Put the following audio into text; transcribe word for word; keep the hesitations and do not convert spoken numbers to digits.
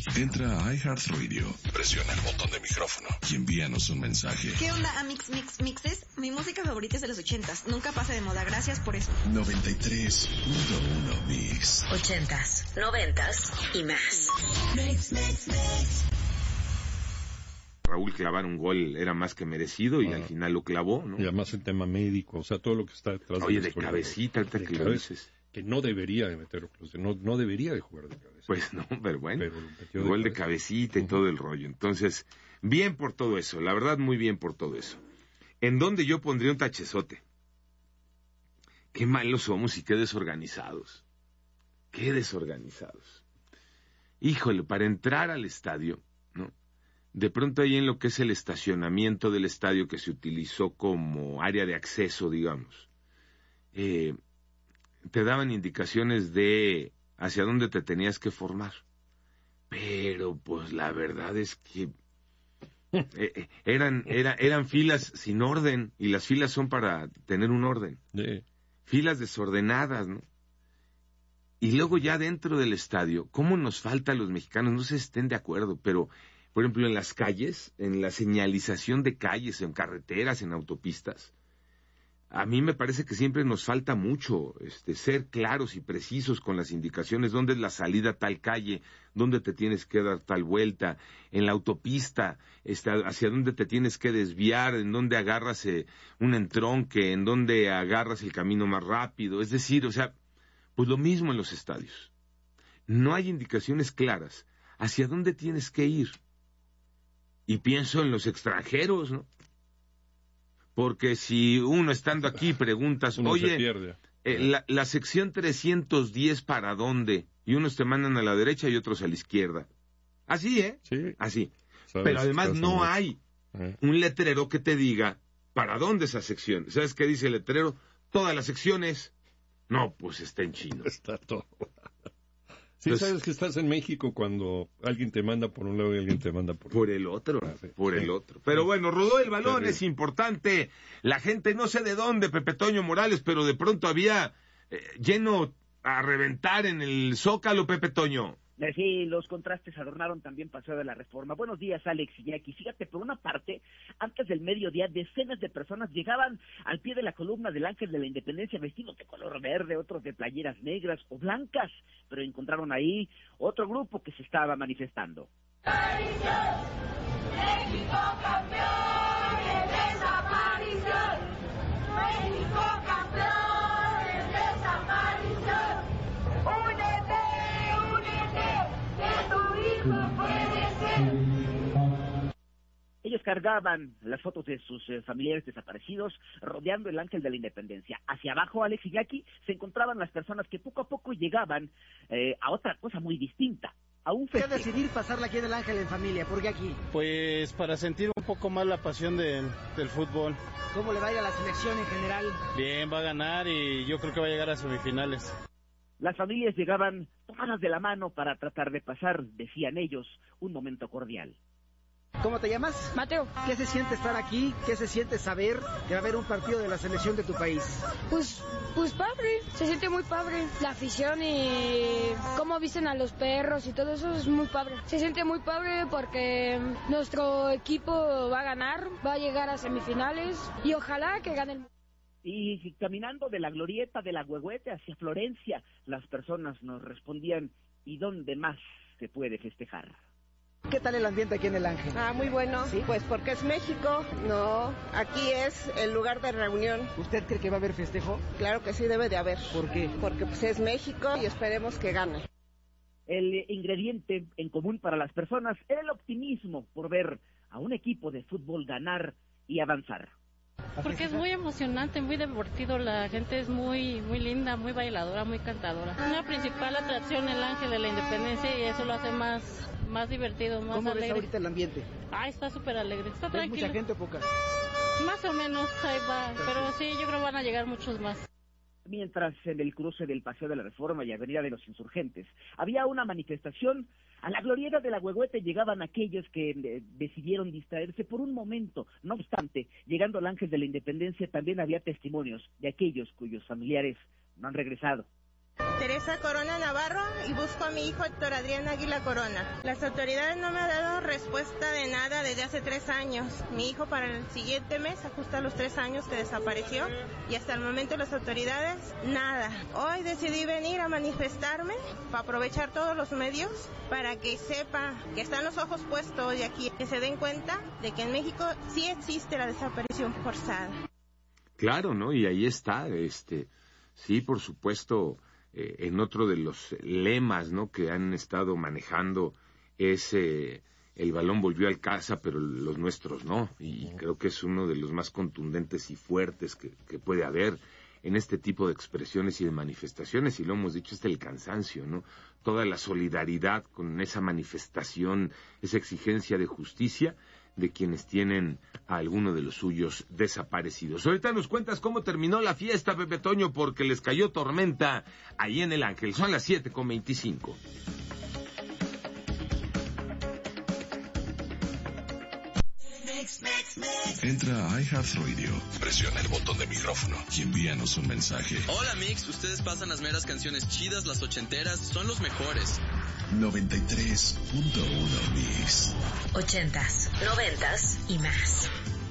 Entra a iHeartRadio, presiona el botón de micrófono y envíanos un mensaje. ¿Qué onda, Amix Mix Mixes? Mi música favorita es de los ochentas. Nunca pasa de moda. Gracias por eso. noventa y tres punto uno Mix. Ochentas, noventas y más. Mix, mix, mix. Raúl clavar un gol era más que merecido y ah, al final lo clavó, ¿no? Y además el tema médico, o sea, todo lo que está detrás. Oye, de, de cabecita, ahorita que lo dices. Que no debería de meterlo, no, no debería de jugar de cabeza. Pues no, pero bueno, pero gol de, de cabecita y uh-huh. todo el rollo. Entonces, bien por todo eso, la verdad muy bien por todo eso. ¿En dónde yo pondría un tachezote? Qué malos somos y qué desorganizados. Qué desorganizados. Híjole, para entrar al estadio, ¿no? De pronto ahí en lo que es el estacionamiento del estadio que se utilizó como área de acceso, digamos, eh, te daban indicaciones de hacia dónde te tenías que formar. Pero pues la verdad es que eh, eran, era, eran filas sin orden, y las filas son para tener un orden. Sí. Filas desordenadas, ¿no? Y luego ya dentro del estadio, ¿cómo nos falta a los mexicanos? No sé si estén de acuerdo, pero por ejemplo en las calles, en la señalización de calles, en carreteras, en autopistas, a mí me parece que siempre nos falta mucho este, ser claros y precisos con las indicaciones, dónde es la salida a tal calle, dónde te tienes que dar tal vuelta, en la autopista, este, hacia dónde te tienes que desviar, en dónde agarras eh, un entronque, en dónde agarras el camino más rápido. Es decir, o sea, pues lo mismo en los estadios. No hay indicaciones claras hacia dónde tienes que ir. Y pienso en los extranjeros, ¿no? Porque si uno estando aquí preguntas, uno oye, eh, la, la sección trescientos diez ¿para dónde? Y unos te mandan a la derecha y otros a la izquierda. Así, ¿eh? Sí. Así. Pero además no hay eh. un letrero que te diga ¿para dónde esa sección? ¿Sabes qué dice el letrero? Todas las secciones. No, pues está en chino. Está todo. Sí, Entonces, sabes que estás en México cuando alguien te manda por un lado y alguien te manda por, por el otro. Ah, sí, por sí. el otro. Pero sí. bueno, rodó el balón, sí, es importante. La gente no sé de dónde, Pepe Toño Morales, pero de pronto había eh, lleno a reventar en el Zócalo, Pepe Toño. Sí, los contrastes adornaron también Paseo de la Reforma. Buenos días, Alex y Jackie. Fíjate, por una parte, antes del mediodía, decenas de personas llegaban al pie de la columna del Ángel de la Independencia vestidos de color verde, otros de playeras negras o blancas, pero encontraron ahí otro grupo que se estaba manifestando. ¡Desaparición! ¡México campeón de desaparición! ¡México campeón de desaparición! ¡Únete! Ellos cargaban las fotos de sus eh, familiares desaparecidos rodeando el Ángel de la Independencia. Hacia abajo, Alex y Jackie, se encontraban las personas que poco a poco llegaban eh, a otra cosa muy distinta, a un festejo. ¿Qué decidir pasarla aquí en el Ángel en familia? ¿Por qué aquí? Pues para sentir un poco más la pasión del, del fútbol. ¿Cómo le va a ir a la selección en general? Bien, va a ganar y yo creo que va a llegar a semifinales. Las familias llegaban tomadas de la mano para tratar de pasar, decían ellos, un momento cordial. ¿Cómo te llamas? Mateo. ¿Qué se siente estar aquí? ¿Qué se siente saber que va a haber un partido de la selección de tu país? Pues, pues padre, se siente muy padre. La afición y cómo visten a los perros y todo eso es muy padre. Se siente muy padre porque nuestro equipo va a ganar, va a llegar a semifinales y ojalá que gane el... Y caminando de la glorieta de la Huehuete hacia Florencia, las personas nos respondían, ¿y dónde más se puede festejar? ¿Qué tal el ambiente aquí en el Ángel? Ah, muy bueno. ¿Sí? Pues porque es México. No, aquí es el lugar de reunión. ¿Usted cree que va a haber festejo? Claro que sí, debe de haber. ¿Por qué? Porque pues es México y esperemos que gane. El ingrediente en común para las personas era el optimismo por ver a un equipo de fútbol ganar y avanzar. Porque es muy emocionante, muy divertido, la gente es muy muy linda, muy bailadora, muy cantadora. Una principal atracción el Ángel de la Independencia y eso lo hace más más divertido, más ¿Cómo alegre. ¿Cómo ves ahorita el ambiente? Ah, está súper alegre, está ¿Ves tranquilo. mucha gente o poca? Más o menos, ahí va, pero sí, yo creo que van a llegar muchos más. Mientras en el cruce del Paseo de la Reforma y Avenida de los Insurgentes había una manifestación, a la glorieta de la Huehuete llegaban aquellos que eh, decidieron distraerse por un momento. No obstante, llegando al Ángel de la Independencia también había testimonios de aquellos cuyos familiares no han regresado. Teresa Corona Navarro y busco a mi hijo Héctor Adrián Águila Corona. Las autoridades no me han dado respuesta de nada desde hace tres años. Mi hijo para el siguiente mes ajusta los tres años que desapareció y hasta el momento las autoridades nada. Hoy decidí venir a manifestarme para aprovechar todos los medios para que sepa que están los ojos puestos de aquí, que se den cuenta de que en México sí existe la desaparición forzada. Claro, ¿no? Y ahí está, este, sí, por supuesto. Eh, en otro de los lemas, ¿no?, que han estado manejando es eh, el balón volvió al casa, pero los nuestros no, y creo que es uno de los más contundentes y fuertes que, que puede haber en este tipo de expresiones y de manifestaciones, y lo hemos dicho, hasta el cansancio, ¿no? Toda la solidaridad con esa manifestación, esa exigencia de justicia de quienes tienen a alguno de los suyos desaparecidos. Ahorita nos cuentas cómo terminó la fiesta, Pepe Toño, porque les cayó tormenta ahí en el Ángel. Son las siete con veinticinco. Entra a iHeartRadio, presiona el botón de micrófono y envíanos un mensaje. Hola Mix, ustedes pasan las meras canciones chidas, las ochenteras, son los mejores. noventa y tres punto uno Mix. Ochentas, noventas y más.